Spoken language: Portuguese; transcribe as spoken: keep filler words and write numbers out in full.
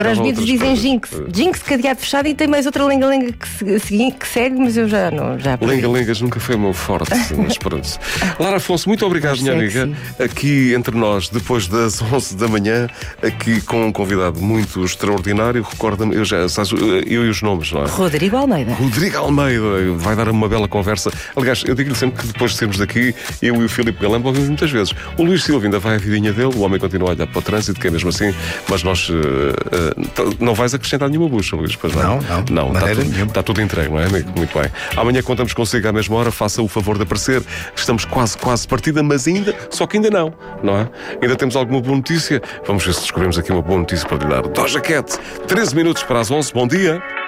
Para os miúdos dizem Jinx. Jinx, cadeado fechado, e tem mais outra lenga-lenga que, se, que segue, mas eu já não. Já Lenga-lengas nunca foi o meu forte, mas pronto. Lara Afonso, muito obrigado, minha amiga. Aqui entre nós, depois das onze da manhã, aqui com um convidado muito extraordinário. Recorda-me, eu já sabes, eu e os nomes, não é? Rodrigo Almeida. Rodrigo Almeida vai dar uma bela conversa. Aliás, eu digo-lhe sempre que depois de sermos daqui, eu e o Filipe Galamba ouvimos muitas vezes. O Luís Silva ainda vai à vidinha dele, o homem continua a olhar para o trânsito, que é mesmo assim, mas nós. Uh, uh, não vais acrescentar nenhuma bucha, Luís, pois não? Não, não. Não, está tudo, está tudo entregue, não é, amigo? Muito bem. Amanhã contamos consigo à mesma hora, faça o favor de aparecer. Estamos quase, quase partida, mas ainda, só que ainda não, não é? Ainda temos alguma boa notícia? Vamos ver se descobrimos aqui uma boa notícia para lhe dar. Doja Cat, treze minutos para as onze, bom dia.